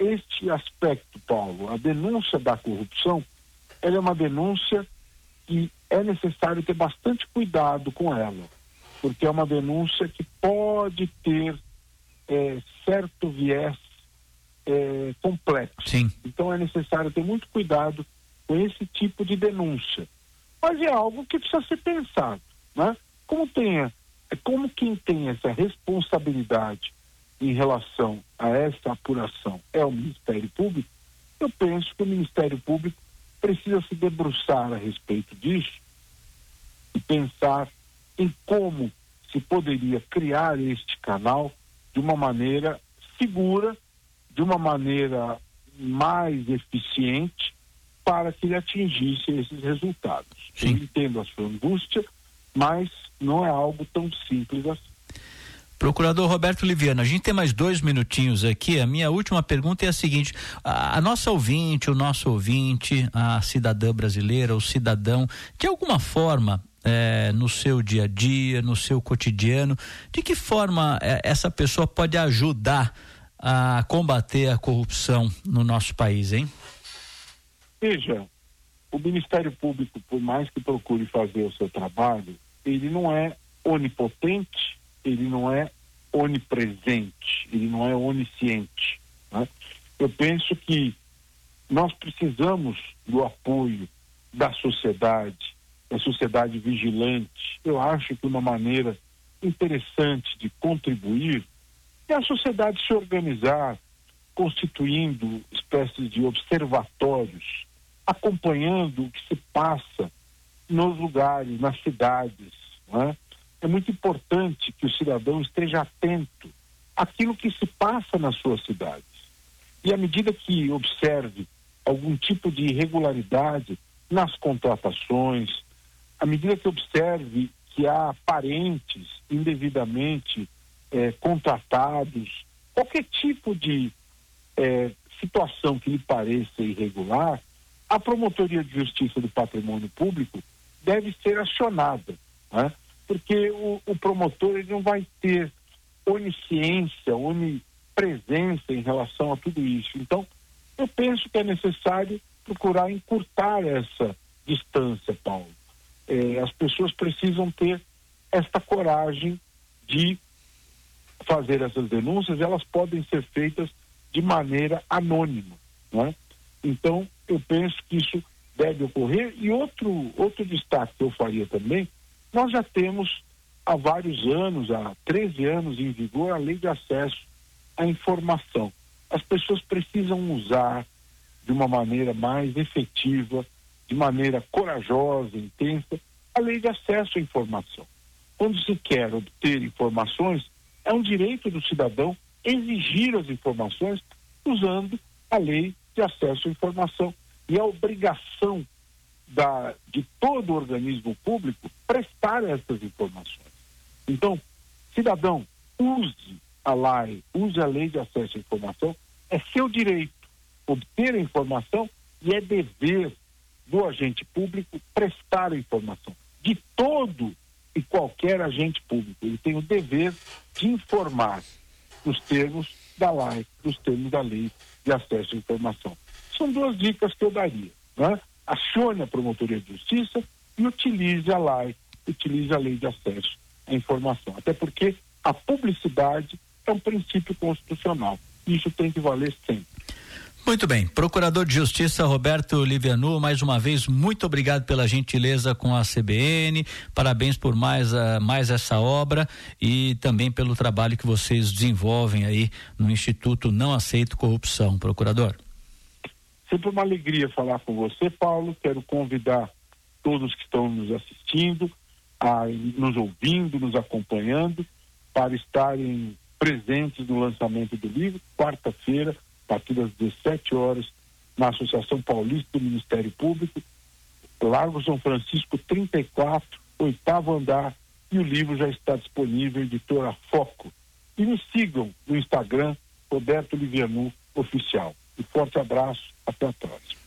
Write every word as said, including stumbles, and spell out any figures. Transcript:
este aspecto, Paulo, a denúncia da corrupção, ela é uma denúncia que é necessário ter bastante cuidado com ela, porque é uma denúncia que pode ter é, certo viés é, complexo. Sim. Então é necessário ter muito cuidado com esse tipo de denúncia. Mas é algo que precisa ser pensado, né? Como tenha, como quem tem essa responsabilidade em relação a essa apuração é o Ministério Público, eu penso que o Ministério Público precisa se debruçar a respeito disso e pensar em como se poderia criar este canal de uma maneira segura, de uma maneira mais eficiente, para que ele atingisse esses resultados. Sim. Eu entendo a sua angústia, mas não é algo tão simples assim. Procurador Roberto Liviano, a gente tem mais dois minutinhos aqui. A minha última pergunta é a seguinte: a, a nossa ouvinte, o nosso ouvinte, a cidadã brasileira, o cidadão, de alguma forma, é, no seu dia a dia, no seu cotidiano, de que forma é, essa pessoa pode ajudar a combater a corrupção no nosso país, hein? Veja, o Ministério Público, por mais que procure fazer o seu trabalho, ele não é onipotente, ele não é onipresente, ele não é onisciente, né? Eu penso que nós precisamos do apoio da sociedade, da sociedade vigilante. Eu acho que uma maneira interessante de contribuir é a sociedade se organizar, constituindo espécies de observatórios, acompanhando o que se passa nos lugares, nas cidades, né? É muito importante que o cidadão esteja atento àquilo que se passa nas suas cidades. E à medida que observe algum tipo de irregularidade nas contratações, à medida que observe que há parentes indevidamente eh, contratados, qualquer tipo de eh, situação que lhe pareça irregular, a Promotoria de Justiça do Patrimônio Público deve ser acionada, né? Porque o, o promotor ele não vai ter onisciência, onipresença em relação a tudo isso. Então, eu penso que é necessário procurar encurtar essa distância, Paulo. É, as pessoas precisam ter esta coragem de fazer essas denúncias. Elas podem ser feitas de maneira anônima, né? Então, eu penso que isso deve ocorrer. E outro, outro destaque que eu faria também, nós já temos há vários anos, há treze anos em vigor, a Lei de Acesso à Informação. As pessoas precisam usar de uma maneira mais efetiva, de maneira corajosa, intensa, a Lei de Acesso à Informação. Quando se quer obter informações, é um direito do cidadão exigir as informações usando a Lei de Acesso à Informação. E a obrigação da, de todo o organismo público prestar essas informações. Então, cidadão, use a lei, use a Lei de Acesso à Informação, é seu direito obter a informação e é dever do agente público prestar a informação. De todo e qualquer agente público, ele tem o dever de informar nos termos da lei, nos termos da Lei de Acesso à Informação. São duas dicas que eu daria, né? Acione a Promotoria de Justiça e utilize a lei, utilize a Lei de Acesso à Informação. Até porque a publicidade é um princípio constitucional. Isso tem que valer sempre. Muito bem. Procurador de Justiça Roberto Livianu, mais uma vez, muito obrigado pela gentileza com a C B N, parabéns por mais, uh, mais essa obra e também pelo trabalho que vocês desenvolvem aí no Instituto Não Aceito Corrupção. Procurador. Sempre uma alegria falar com você, Paulo. Quero convidar todos que estão nos assistindo, a, nos ouvindo, nos acompanhando, para estarem presentes no lançamento do livro, quarta-feira, a partir das dezessete horas, na Associação Paulista do Ministério Público, Largo São Francisco trinta e quatro, oitavo andar, e o livro já está disponível, editora Foco. E me sigam no Instagram, Roberto Livianu Oficial. Um forte abraço, até a próxima.